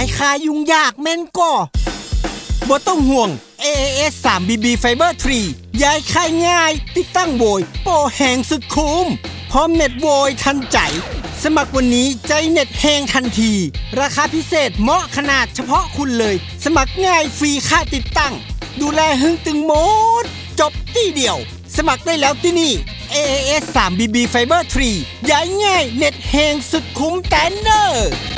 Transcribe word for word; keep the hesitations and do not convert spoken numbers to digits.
ายคายุ่งยากแม่นก่อบ่ต้องห่วง เอ เอ เอส ทรี บี บี Fiber ทรีย้ายค่ายง่ายติดตั้งโวยโปรแหงสุดคุ้มพร้อมเน็ตโวยทันใจสมัครวันนี้ใจเน็ตแหงทันทีราคาพิเศษเหมาะขนาดเฉพาะคุณเลยสมัครง่ายฟรีค่าติดตั้งดูแลหึงตึงหมดจบที่เดียวสมัครได้แล้วที่นี่ เอ เอ เอส ทรี บี บี Fiber ทรีย้ายง่ายเน็ตแหงสุดคุ้มแต่เนอร์